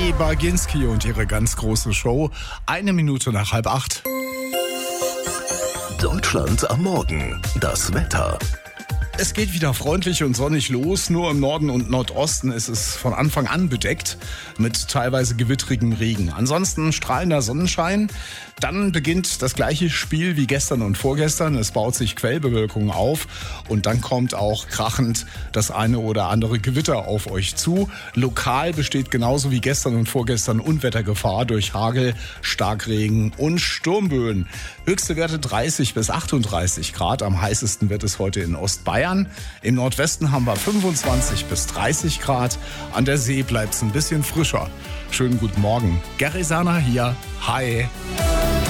Die Baginski und ihre ganz große Show. 1 Minute nach 7:30. Deutschland am Morgen. Das Wetter. Es geht wieder freundlich und sonnig los. Nur im Norden und Nordosten ist es von Anfang an bedeckt mit teilweise gewittrigem Regen. Ansonsten strahlender Sonnenschein. Dann beginnt das gleiche Spiel wie gestern und vorgestern. Es baut sich Quellbewölkung auf und dann kommt auch krachend das eine oder andere Gewitter auf euch zu. Lokal besteht genauso wie gestern und vorgestern Unwettergefahr durch Hagel, Starkregen und Sturmböen. Höchste Werte 30 bis 38 Grad. Am heißesten wird es heute in Ostbayern. Im Nordwesten haben wir 25 bis 30 Grad. An der See bleibt es ein bisschen frischer. Schönen guten Morgen. Gary Sana hier. Hi.